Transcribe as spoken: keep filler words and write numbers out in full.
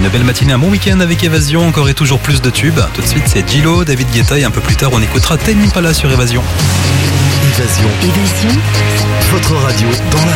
une belle matinée, un bon week-end avec Évasion, encore et toujours plus de tubes. Tout de suite, c'est Gillo, David Guetta et un peu plus tard, on écoutera Tame Impala sur Évasion. Évasion. Évasion. Votre radio dans la